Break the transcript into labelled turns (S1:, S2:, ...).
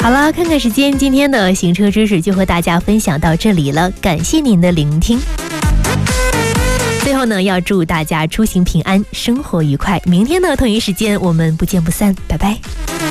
S1: 好了，看看时间，今天的行车知识就和大家分享到这里了，感谢您的聆听。最后呢，要祝大家出行平安，生活愉快。明天呢，同一时间我们不见不散，拜拜。